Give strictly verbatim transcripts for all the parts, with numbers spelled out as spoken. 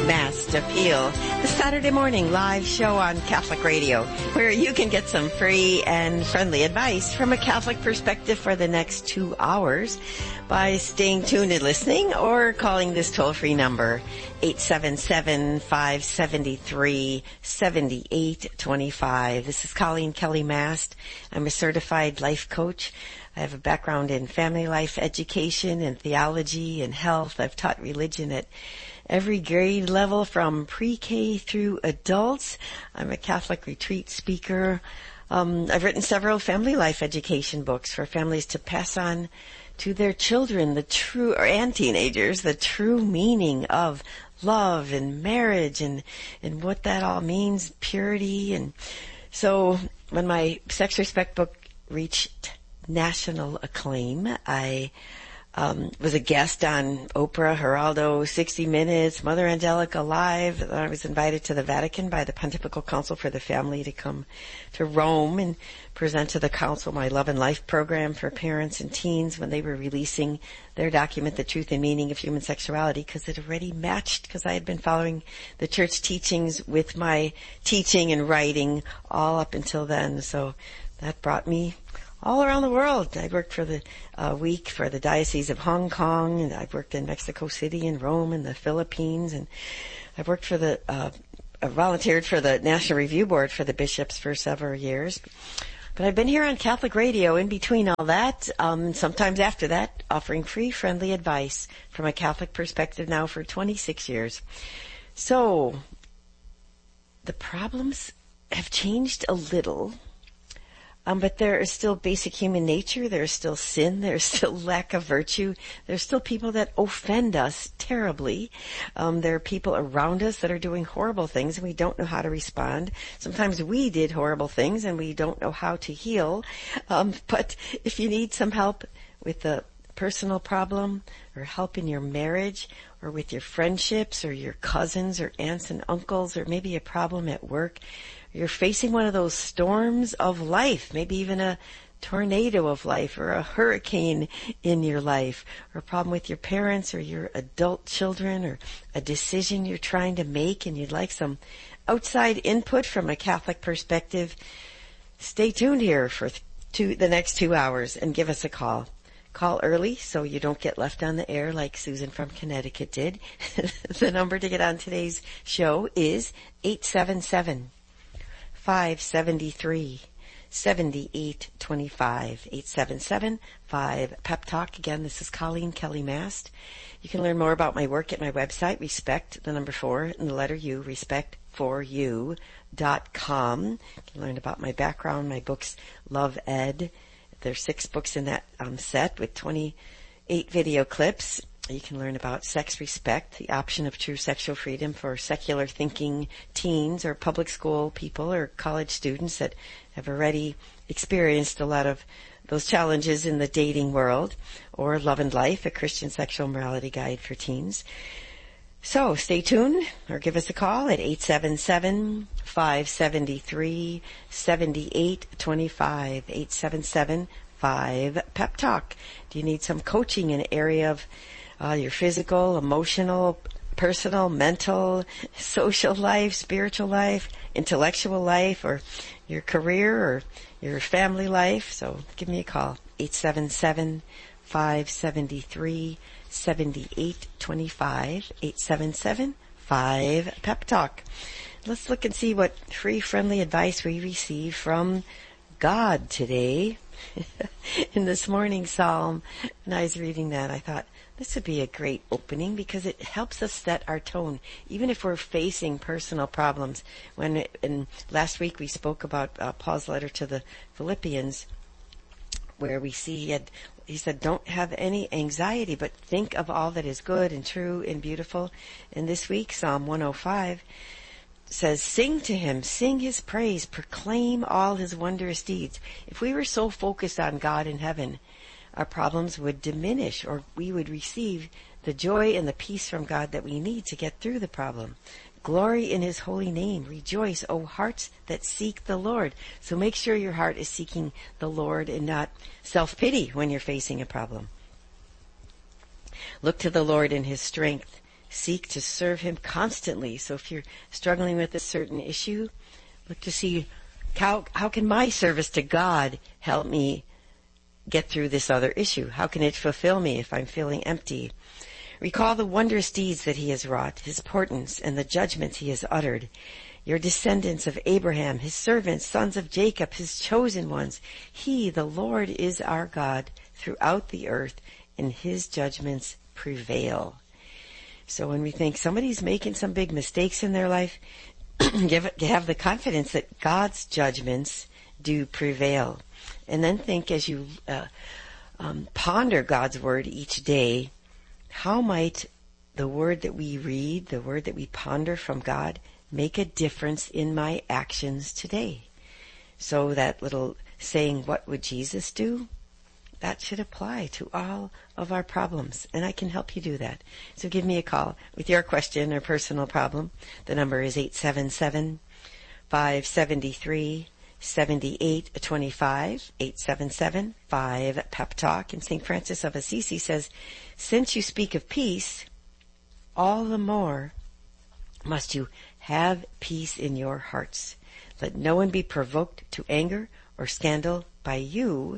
Mass Appeal, the Saturday morning live show on Catholic Radio, where you can get some free and friendly advice from a Catholic perspective for the next two hours by staying tuned and listening or calling this toll-free number, eight seven seven, five seven three, seven eight two five. This is Colleen Kelly Mast. I'm a certified life coach. I have a background in family life education and theology and health. I've taught religion at every grade level from pre-K through adults. I'm a Catholic retreat speaker. Um, I've written several family life education books for families to pass on to their children, the true, or and teenagers, the true meaning of love and marriage and, and what that all means, purity. And so when my Sex Respect book reached national acclaim, I Um, was a guest on Oprah, Geraldo, sixty minutes, Mother Angelica Live. I was invited to the Vatican by the Pontifical Council for the Family to come to Rome and present to the Council my Love and Life program for parents and teens when they were releasing their document, The Truth and Meaning of Human Sexuality, because it already matched, because I had been following the church teachings with my teaching and writing all up until then. So that brought me all around the world. I worked for the uh, week for the Diocese of Hong Kong, and I've worked in Mexico City and Rome and the Philippines, and I've worked for the, uh, I volunteered for the National Review Board for the bishops for several years. But I've been here on Catholic Radio in between all that, um, and sometimes after that, offering free, friendly advice from a Catholic perspective now for twenty-six years. So, the problems have changed a little. Um, but there is still basic human nature. There is still sin. There is still lack of virtue. There's still people that offend us terribly. Um, there are people around us that are doing horrible things and we don't know how to respond. Sometimes we did horrible things and we don't know how to heal. Um, but if you need some help with a personal problem or help in your marriage or with your friendships or your cousins or aunts and uncles or maybe a problem at work, you're facing one of those storms of life, maybe even a tornado of life or a hurricane in your life, or a problem with your parents or your adult children, or a decision you're trying to make and you'd like some outside input from a Catholic perspective, stay tuned here for two, the next two hours and give us a call. Call early so you don't get left on the air like Susan from Connecticut did. The number to get on today's show is eight seven seven, five seven three, seven eight two five, eight seven seven, five Pep Talk. Again, this is Colleen Kelly Mast. You can learn more about my work at my website, respect, the number four, and the letter U, respect for you dot com. You can learn about my background, my books, Love Ed. There's six books in that um, set with twenty-eight video clips. You can learn about Sex Respect, the option of true sexual freedom for secular thinking teens or public school people or college students that have already experienced a lot of those challenges in the dating world, or Love and Life, a Christian sexual morality guide for teens. So stay tuned or give us a call at eight seven seven, five seven three, seven eight two five, eight seven seven, five Pep Talk. Do you need some coaching in an area of uh, your physical, emotional, personal, mental, social life, spiritual life, intellectual life, or your career or your family life? So give me a call, eight seven seven, five seven three, seven eight two five, eight seven seven, five Pep Talk. Let's look and see what free, friendly advice we receive from God today. In this morning's psalm, and I was reading that, I thought this would be a great opening because it helps us set our tone, even if we're facing personal problems. When it, and last week we spoke about uh, Paul's letter to the Philippians, where we see he had He said, don't have any anxiety, but think of all that is good and true and beautiful. And this week, Psalm one oh five says, sing to him, sing his praise, proclaim all his wondrous deeds. If we were so focused on God in heaven, our problems would diminish, or we would receive the joy and the peace from God that we need to get through the problem. Glory in his holy name. Rejoice, O hearts that seek the Lord. So make sure your heart is seeking the Lord and not self-pity when you're facing a problem. Look to the Lord in his strength. seek to serve him constantly. So if you're struggling with a certain issue, look to see how, how can my service to God help me get through this other issue? How can it fulfill me if I'm feeling empty? Recall the wondrous deeds that he has wrought, his portents, and the judgments he has uttered. Your descendants of Abraham, his servants, sons of Jacob, his chosen ones. He, the Lord, is our God throughout the earth, and his judgments prevail. So when we think somebody's making some big mistakes in their life, give it, have the confidence that God's judgments do prevail. And then think as you uh, um, ponder God's word each day, how might the word that we read, the word that we ponder from God, make a difference in my actions today? So that little saying, what would Jesus do? That should apply to all of our problems, and I can help you do that. So give me a call with your question or personal problem. The number is eight seven seven, five seven three, seven eight two five, eight seven seven, five, Pep Talk. And Saint Francis of Assisi says, since you speak of peace, all the more must you have peace in your hearts. Let no one be provoked to anger or scandal by you,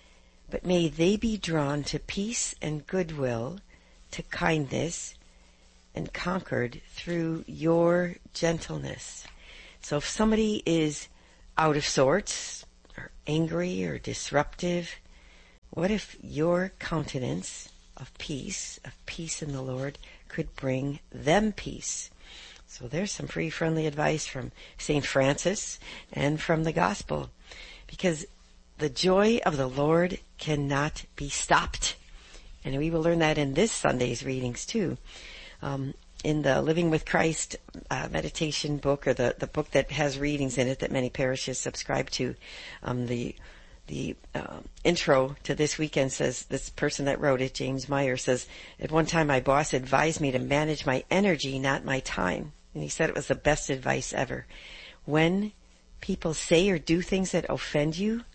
but may they be drawn to peace and goodwill, to kindness, and conquered through your gentleness. So if somebody is out of sorts, or angry, or disruptive, what if your countenance of peace, of peace in the Lord, could bring them peace? So there's some free, friendly advice from Saint Francis and from the Gospel, because the joy of the Lord cannot be stopped. And we will learn that in this Sunday's readings too. Um, in the Living with Christ uh, meditation book, or the, the book that has readings in it that many parishes subscribe to, um, the the uh, intro to this weekend says, this person that wrote it, James Meyer, says, at one time my boss advised me to manage my energy, not my time. And he said it was the best advice ever. When people say or do things that offend you,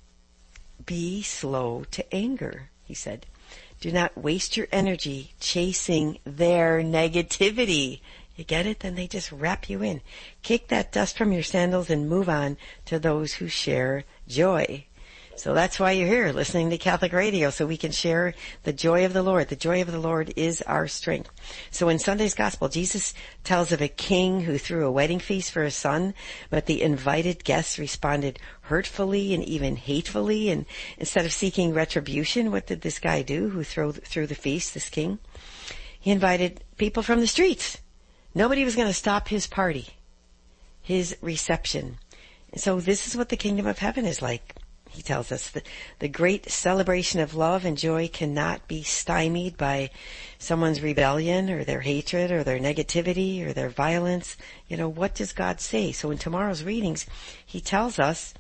be slow to anger, he said. Do not waste your energy chasing their negativity. You get it? Then they just wrap you in. Kick that dust from your sandals and move on to those who share joy. So that's why you're here, listening to Catholic Radio, so we can share the joy of the Lord. The joy of the Lord is our strength. So in Sunday's Gospel, Jesus tells of a king who threw a wedding feast for his son, but the invited guests responded hurtfully and even hatefully. And instead of seeking retribution, what did this guy do who threw, threw the feast, this king? He invited people from the streets. Nobody was going to stop his party, his reception. And so this is what the kingdom of heaven is like. He tells us that the great celebration of love and joy cannot be stymied by someone's rebellion or their hatred or their negativity or their violence. You know, what does God say? So in tomorrow's readings, he tells us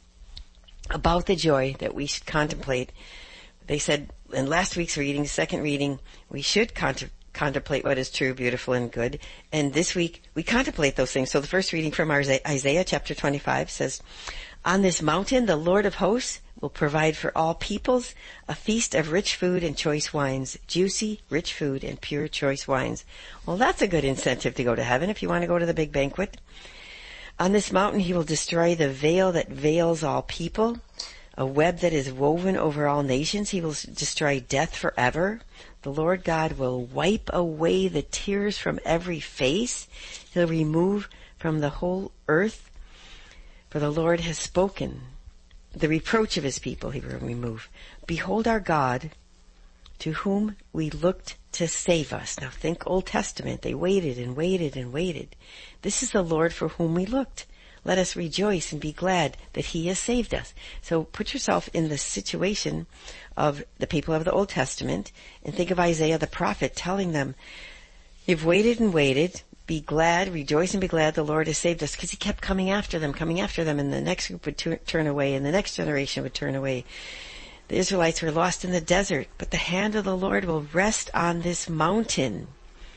about the joy that we should contemplate. They said in last week's reading, second reading, we should contemplate contemplate what is true, beautiful, and good. And this week, we contemplate those things. So the first reading from Isaiah chapter twenty-five says, on this mountain, the Lord of hosts will provide for all peoples a feast of rich food and choice wines, juicy, rich food, and pure choice wines. Well, that's a good incentive to go to heaven if you want to go to the big banquet. On this mountain, he will destroy the veil that veils all people, a web that is woven over all nations. He will destroy death forever. The Lord God will wipe away the tears from every face. He'll remove from the whole earth. For the Lord has spoken. The reproach of his people he will remove. Behold our God, to whom we looked to save us. Now think Old Testament. They waited and waited and waited. This is the Lord for whom we looked. Let us rejoice and be glad that he has saved us. So put yourself in the situation of the people of the Old Testament and think of Isaiah the prophet telling them, you've waited and waited. Be glad, rejoice and be glad the Lord has saved us, because he kept coming after them, coming after them, and the next group would tur- turn away, and the next generation would turn away. The Israelites were lost in the desert, but the hand of the Lord will rest on this mountain.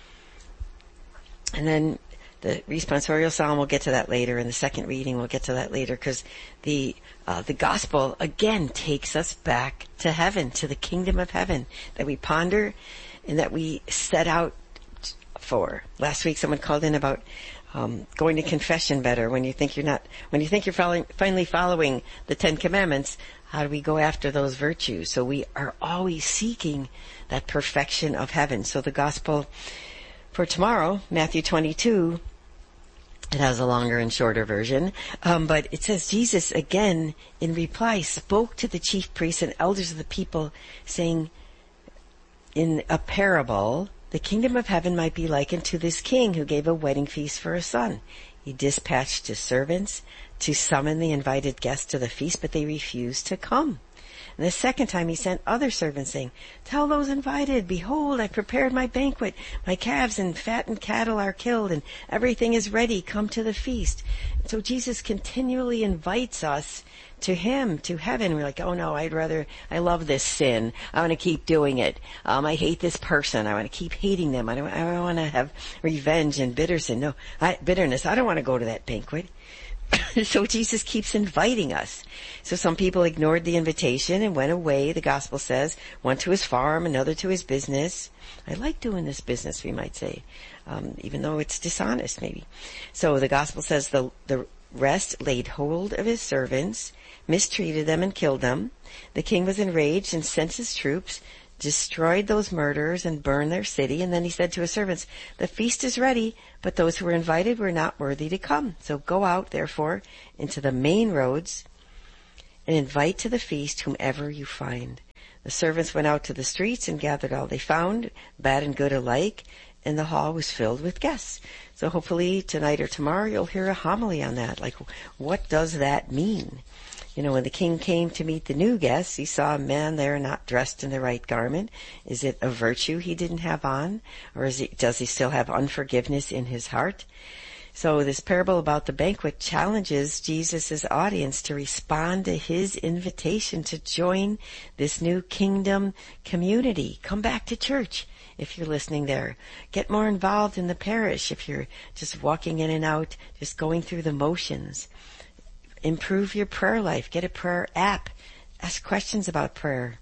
And then the responsorial psalm, we'll get to that later. In the second reading, we'll get to that later, because the uh, the gospel again takes us back to heaven, to the kingdom of heaven, that we ponder and that we set out for? Last week someone called in about um, going to confession better when you think you're not, when you think you're following, finally following the Ten Commandments. How do we go after those virtues? So we are always seeking that perfection of heaven. So the gospel for tomorrow, Matthew twenty-two, it has a longer and shorter version, um, but it says Jesus again in reply spoke to the chief priests and elders of the people, saying in a parable, the kingdom of heaven might be likened to this king who gave a wedding feast for a son. He dispatched his servants to summon the invited guests to the feast, but they refused to come. And the second time he sent other servants, saying, tell those invited, behold, I prepared my banquet. My calves and fattened cattle are killed, and everything is ready. Come to the feast. And so Jesus continually invites us to him, to heaven. We're like, oh no, I'd rather, I love this sin. I want to keep doing it. Um, I hate this person. I want to keep hating them. I don't, I don't want to have revenge and bitter sin. No, I, bitterness. I don't want to go to that banquet. So Jesus keeps inviting us. So some people ignored the invitation and went away, the gospel says, one to his farm, another to his business. I like doing this business, we might say, um, even though it's dishonest maybe. So the gospel says the, the rest laid hold of his servants, mistreated them and killed them. The king was enraged and sent his troops, destroyed those murderers and burned their city. And then he said to his servants, the feast is ready, but those who were invited were not worthy to come. So go out, therefore, into the main roads and invite to the feast whomever you find. The servants went out to the streets and gathered all they found, bad and good alike, and the hall was filled with guests. So hopefully tonight or tomorrow you'll hear a homily on that. Like, what does that mean? You know, when the king came to meet the new guests, he saw a man there not dressed in the right garment. Is it a virtue he didn't have on? Or is he, does he still have unforgiveness in his heart? So this parable about the banquet challenges Jesus' audience to respond to his invitation to join this new kingdom community. Come back to church if you're listening there. Get more involved in the parish if you're just walking in and out, just going through the motions. Improve your prayer life. Get a prayer app. Ask questions about prayer.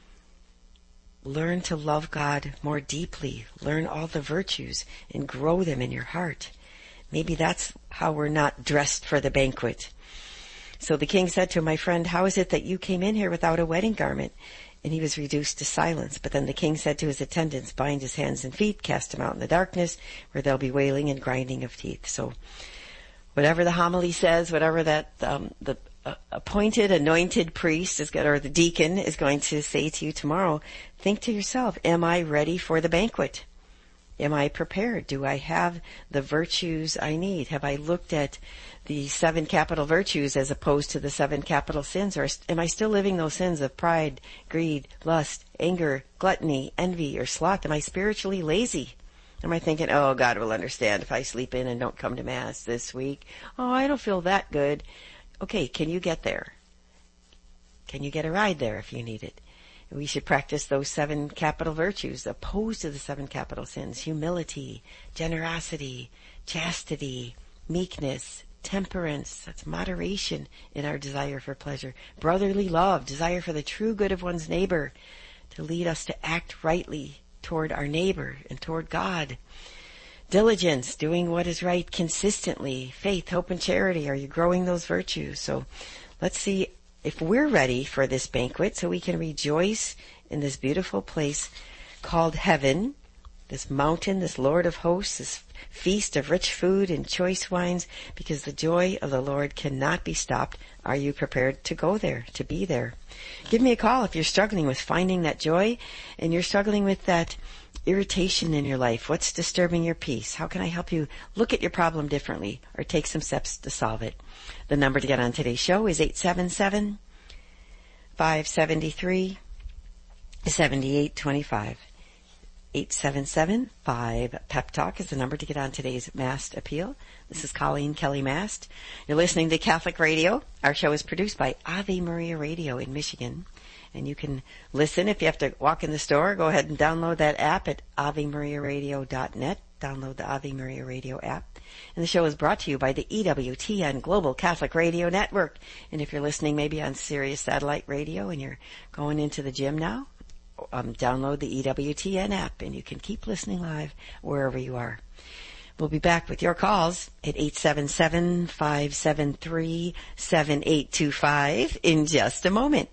Learn to love God more deeply. Learn all the virtues and grow them in your heart. Maybe that's how we're not dressed for the banquet. So the king said to him, my friend, how is it that you came in here without a wedding garment? And he was reduced to silence. But then the king said to his attendants, bind his hands and feet, cast him out in the darkness, where there'll be wailing and grinding of teeth. So whatever the homily says, whatever that um, the uh, appointed, anointed priest is going, or the deacon is going to say to you tomorrow, think to yourself, am I ready for the banquet? Am I prepared? Do I have the virtues I need? Have I looked at the seven capital virtues as opposed to the seven capital sins? Or am I still living those sins of pride, greed, lust, anger, gluttony, envy, or sloth? Am I spiritually lazy? Am I thinking, oh, God will understand if I sleep in and don't come to Mass this week? Oh, I don't feel that good. Okay, can you get there? Can you get a ride there if you need it? We should practice those seven capital virtues, opposed to the seven capital sins: humility, generosity, chastity, meekness, temperance, that's moderation in our desire for pleasure, brotherly love, desire for the true good of one's neighbor, to lead us to act rightly toward our neighbor and toward God. Diligence, doing what is right consistently. Faith, hope, and charity. Are you growing those virtues? So let's see if we're ready for this banquet so we can rejoice in this beautiful place called heaven, this mountain, this Lord of hosts, this feast of rich food and choice wines, because the joy of the Lord cannot be stopped. Are you prepared to go there, to be there? Give me a call if you're struggling with finding that joy and you're struggling with that irritation in your life. What's disturbing your peace? How can I help you look at your problem differently or take some steps to solve it? The number to get on today's show is eight seven seven, five seven three, seven eight two five. eight seven seven, five, Pep Talk is the number to get on today's Mast Appeal. This is Colleen Kelly Mast. You're listening to Catholic Radio. Our show is produced by Ave Maria Radio in Michigan. And you can listen if you have to walk in the store. Go ahead and download that app at ave maria radio dot net. Download the Ave Maria Radio app. And the show is brought to you by the E W T N Global Catholic Radio Network. And if you're listening maybe on Sirius Satellite Radio and you're going into the gym now, um, download the E W T N app, and you can keep listening live wherever you are. We'll be back with your calls at eight seven seven, five seven three, seven eight two five in just a moment.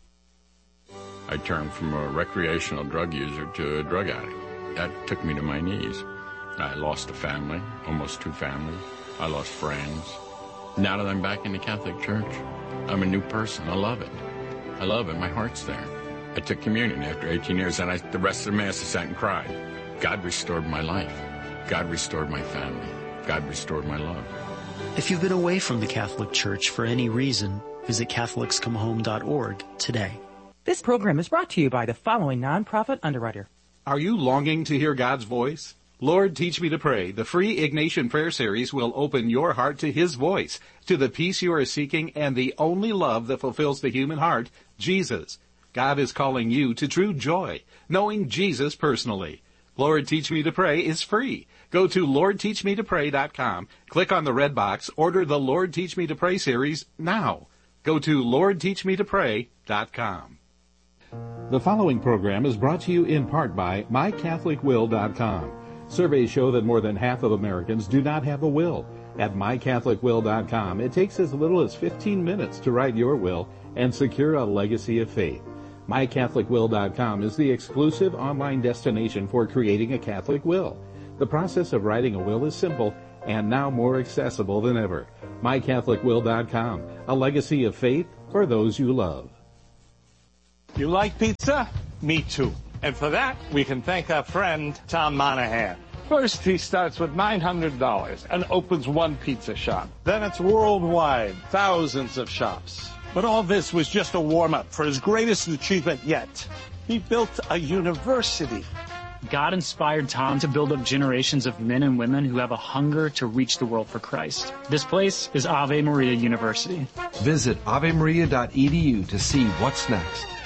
I turned from a recreational drug user to a drug addict. That took me to my knees. I lost a family, almost two families. I lost friends. Now that I'm back in the Catholic Church, I'm a new person. I love it. I love it. My heart's there. I took communion after eighteen years, and I, the rest of the Mass I sat and cried. God restored my life. God restored my family. God restored my love. If you've been away from the Catholic Church for any reason, visit Catholics Come Home dot org today. This program is brought to you by the following nonprofit underwriter. Are you longing to hear God's voice? Lord, Teach Me to Pray, the free Ignatian Prayer Series will open your heart to His voice, to the peace you are seeking, and the only love that fulfills the human heart, Jesus. God is calling you to true joy, knowing Jesus personally. Lord, Teach Me to Pray is free. Go to Lord Teach Me to Pray dot com, click on the red box, order the Lord Teach Me to Pray series now. Go to Lord Teach Me to Pray dot com. The following program is brought to you in part by My Catholic Will dot com. Surveys show that more than half of Americans do not have a will. At My Catholic Will dot com, it takes as little as fifteen minutes to write your will and secure a legacy of faith. My Catholic Will dot com is the exclusive online destination for creating a Catholic will. The process of writing a will is simple and now more accessible than ever. My Catholic Will dot com, a legacy of faith for those you love. You like pizza? Me too. And for that, we can thank our friend, Tom Monahan. First, he starts with nine hundred dollars and opens one pizza shop. Then it's worldwide, thousands of shops. But all this was just a warm-up for his greatest achievement yet. He built a university. God inspired Tom to build up generations of men and women who have a hunger to reach the world for Christ. This place is Ave Maria University. Visit Ave Maria dot E D U to see what's next.